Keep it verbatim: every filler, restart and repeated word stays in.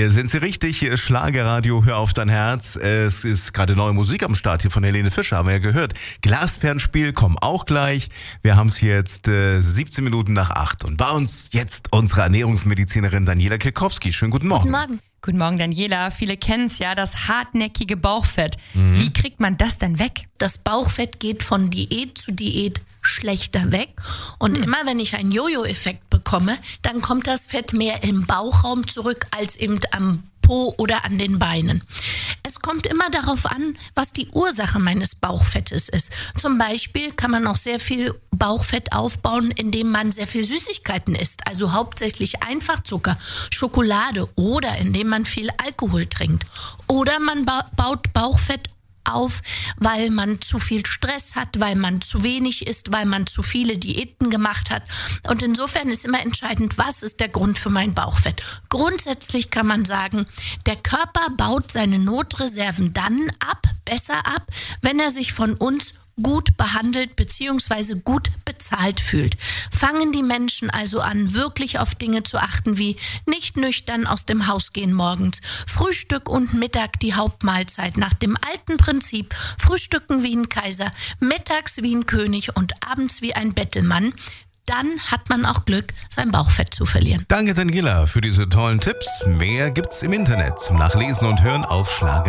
Hier sind Sie richtig, hier ist Schlagerradio, hör auf dein Herz. Es ist gerade neue Musik am Start hier von Helene Fischer, haben wir ja gehört. Glasperlenspiel, kommen auch gleich. Wir haben es jetzt äh, siebzehn Minuten nach acht und bei uns jetzt unsere Ernährungsmedizinerin Daniela Kilkowski. Schönen guten Morgen. Guten Morgen. Guten Morgen, Daniela. Viele kennen es ja, das hartnäckige Bauchfett. Mhm. Wie kriegt man das denn weg? Das Bauchfett geht von Diät zu Diät schlechter weg. Und mhm. immer wenn ich einen Jojo-Effekt bekomme, dann kommt das Fett mehr im Bauchraum zurück als eben am Po oder an den Beinen. Es kommt immer darauf an, was die Ursache meines Bauchfettes ist. Zum Beispiel kann man auch sehr viel Bauchfett aufbauen, indem man sehr viel Süßigkeiten isst, also hauptsächlich Einfachzucker, Schokolade oder indem man viel Alkohol trinkt. Oder man ba- baut Bauchfett auf, weil man zu viel Stress hat, weil man zu wenig isst, weil man zu viele Diäten gemacht hat. Und insofern ist immer entscheidend, was ist der Grund für mein Bauchfett. Grundsätzlich kann man sagen, der Körper baut seine Notreserven dann ab, besser ab, wenn er sich von uns gut behandelt bzw. gut bezahlt fühlt. Fangen die Menschen also an, wirklich auf Dinge zu achten, wie nicht nüchtern aus dem Haus gehen morgens, Frühstück und Mittag die Hauptmahlzeit nach dem alten Prinzip, frühstücken wie ein Kaiser, mittags wie ein König und abends wie ein Bettelmann, dann hat man auch Glück, sein Bauchfett zu verlieren. Danke Daniela für diese tollen Tipps. Mehr gibt's im Internet zum Nachlesen und Hören auf Schlager.